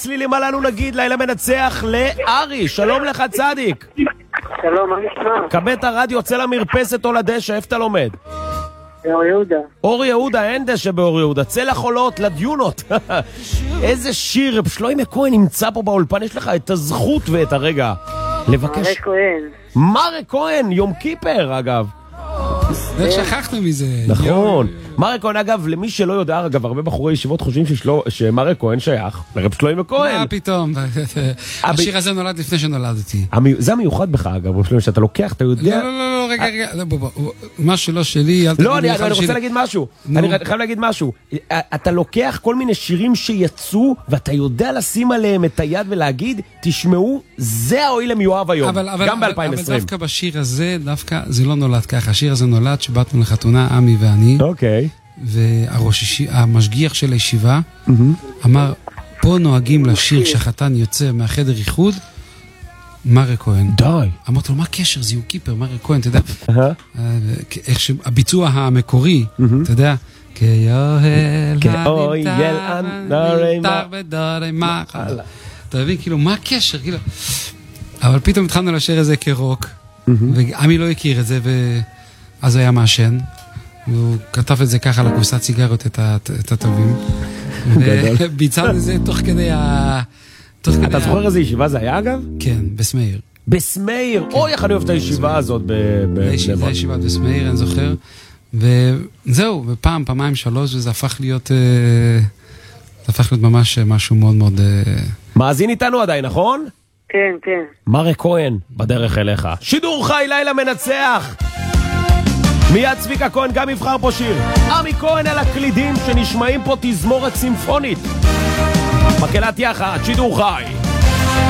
צלילים עלינו נגיד לילה מנצח לארי. שלום לך צדיק. שלום, מה נשמע? קבל את הרדיו, צא למרפסת או לדשא, איפה אתה לומד? אור יהודה. אור יהודה, אין דשא באור יהודה, צא לחולות, לדיונות. איזה שיר, שלוימי כהן נמצא פה באולפן, יש לך את הזכות ואת הרגע לבקש. מרק כהן. מרק כהן, יום כיפר אגב. איך שכחנו מזה? נכון. מרק כהן אגב, למי שלא יודע, אגב, הרבה בחורי ישיבות חושבים שמרק כהן שייך לרב שלוימי כהן. מה פתאום? השיר הזה נולד לפני שנולדתי. זה המיוחד בך אגב, רב שלוימי, שאתה לוקח, אתה יודע. לא, רגע, מה שלא שלי, אל תגיד לא, לי. אני רוצה להגיד משהו. אני חייב להגיד משהו. אתה לוקח כל מיני שירים שיצאו, ואתה יודע לשים עליהם את היד ולהגיד, תשמעו, זה האוהל המיואב היום. גם ב-2020. אבל דווקא בשיר הזה, דווקא זה לא נולד ככה. השיר הזה נולד שבאתנו לחתונה, עמי ואני. אוקיי. והמשגיח של הישיבה אמר, פה נוהגים לשיר שהחתן יוצא מהחדר איחוד, מרק כהן. די. אמרתי לו, מה הקשר? זה יום כיפר, מרק כהן, אתה יודע? איך שהביצוע המקורי, אתה יודע? כיוהל הנמתר בדורי מחל. אתה מבין, כאילו, מה הקשר? אבל פתאום התחלנו לשיר את זה כרוק, ועמי לא הכיר את זה, ואז היה מעשן. הוא כתב את זה ככה לקופסת סיגריות את הטובים. וביצענו את זה תוך כדי אתה זוכר איזה ישיבה זה היה אגב? כן, בסמאיר. בסמאיר? אוי, איך אני אוהב את הישיבה הזאת זה ישיבת בסמאיר, אני זוכר. וזהו, ופעם, פעמיים, שלוש, וזה הפך להיות ממש משהו מאוד מאוד... מאזין איתנו עדיין, נכון? כן, כן. מרק כהן, בדרך אליך. שידור חי, לילה מנצח! מיד צביקה כהן גם יבחר פה שיר. עמי כהן על הקלידים שנשמעים פה תזמורת סימפונית. מקהלת יחד, שידור חי.